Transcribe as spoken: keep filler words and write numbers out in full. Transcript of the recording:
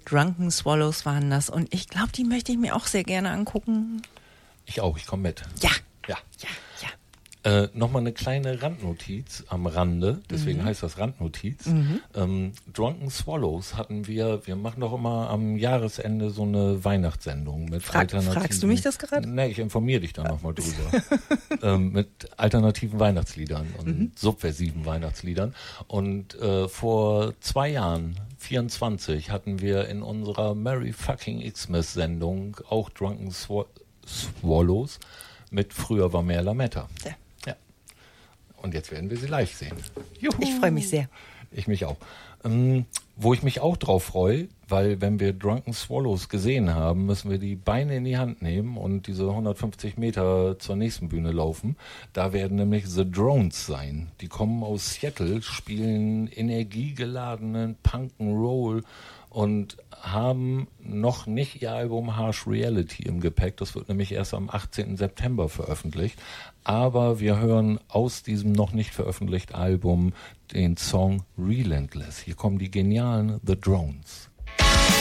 Drunken Swallows waren das. Und ich glaube, die möchte ich mir auch sehr gerne angucken. Ich auch, ich komme mit. Ja. Ja. Ja, ja. Äh, Nochmal eine kleine Randnotiz am Rande, deswegen Mhm. heißt das Randnotiz. Mhm. Ähm, Drunken Swallows hatten wir, wir machen doch immer am Jahresende so eine Weihnachtssendung mit Frag, alternativen... fragst du mich das gerade? Nee, ich informiere dich da nochmal drüber. ähm, mit alternativen Weihnachtsliedern und Mhm. subversiven Weihnachtsliedern. Und äh, vor zwei Jahren, vierundzwanzig, hatten wir in unserer Merry Fucking Xmas-Sendung auch Drunken Swa- Swallows mit Früher war mehr Lametta. Ja. Ja. Und jetzt werden wir sie live sehen. Juhu. Ich freue mich sehr. Ich mich auch. Ähm, wo ich mich auch drauf freue, weil wenn wir Drunken Swallows gesehen haben, müssen wir die Beine in die Hand nehmen und diese hundertfünfzig Meter zur nächsten Bühne laufen. Da werden nämlich The Drones sein. Die kommen aus Seattle, spielen energiegeladenen Punk'n'Roll und haben noch nicht ihr Album Harsh Reality im Gepäck. Das wird nämlich erst am achtzehnten September veröffentlicht. Aber wir hören aus diesem noch nicht veröffentlichten Album den Song Relentless. Hier kommen die genialen The Drones.